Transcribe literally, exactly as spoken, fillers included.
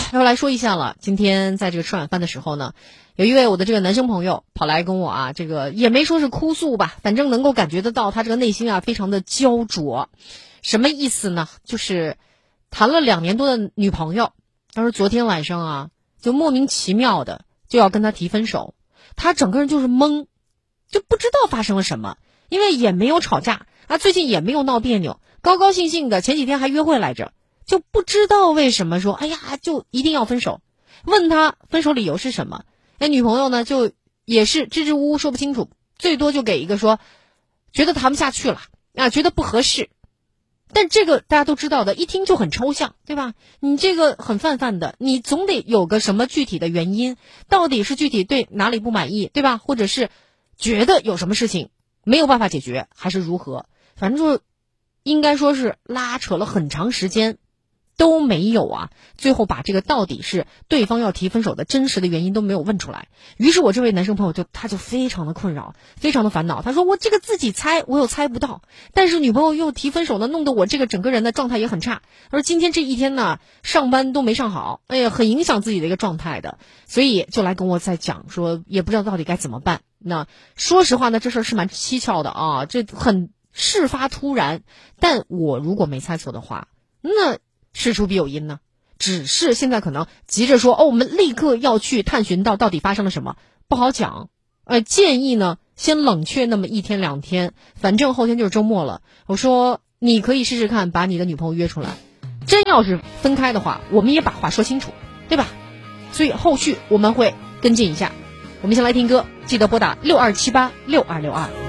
要来说一下了，今天在这个吃晚饭的时候呢，有一位我的这个男生朋友跑来跟我啊，这个也没说是哭诉吧，反正能够感觉得到他这个内心啊非常的焦灼。什么意思呢？就是谈了两年多的女朋友，他说昨天晚上啊就莫名其妙的就要跟他提分手，他整个人就是懵，就不知道发生了什么，因为也没有吵架啊，最近也没有闹别扭，高高兴兴的，前几天还约会来着，就不知道为什么说哎呀就一定要分手。问他分手理由是什么，那女朋友呢就也是支支吾吾说不清楚，最多就给一个说觉得谈不下去了啊，觉得不合适。但这个大家都知道的，一听就很抽象，对吧？你这个很泛泛的，你总得有个什么具体的原因，到底是具体对哪里不满意，对吧？或者是觉得有什么事情没有办法解决，还是如何？反正就应该说是拉扯了很长时间都没有啊，最后把这个到底是对方要提分手的真实的原因都没有问出来。于是我这位男生朋友就他就非常的困扰，非常的烦恼。他说我这个自己猜我又猜不到，但是女朋友又提分手呢，弄得我这个整个人的状态也很差。他说今天这一天呢上班都没上好，哎呀很影响自己的一个状态的，所以就来跟我在讲说也不知道到底该怎么办。那说实话呢，这事儿是蛮蹊跷的啊，这很事发突然，但我如果没猜错的话，那事出必有因呢，只是现在可能急着说哦，我们立刻要去探寻到到底发生了什么，不好讲。呃，建议呢先冷却那么一天两天，反正后天就是周末了。我说你可以试试看，把你的女朋友约出来，真要是分开的话，我们也把话说清楚，对吧？所以后续我们会跟进一下。我们先来听歌，记得拨打六二七八六二六二。